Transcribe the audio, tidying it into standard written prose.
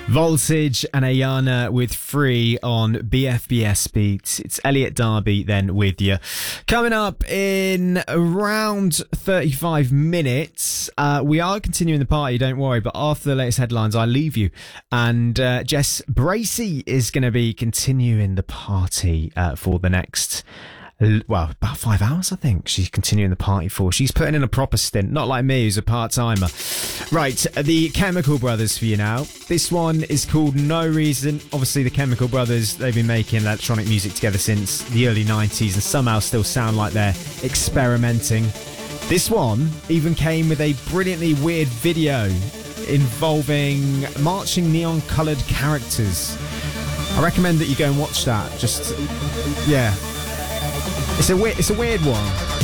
Voltage and Ayana with Free on BFBS Beats. It's Elliot Darby then with you. Coming up in around 35 minutes, we are continuing the party, don't worry, but after the latest headlines, I leave you. And Jess Bracey is going to be continuing the party for the next... well, about 5 hours, I think she's continuing the party for. She's putting in a proper stint, not like me, who's a part-timer. Right, the Chemical Brothers for you now. This one is called No Reason. Obviously, the Chemical Brothers, they've been making electronic music together since the early 90s and somehow still sound like they're experimenting. This one even came with a brilliantly weird video involving marching neon-coloured characters. I recommend that you go and watch that. Just, yeah. It's a weird one.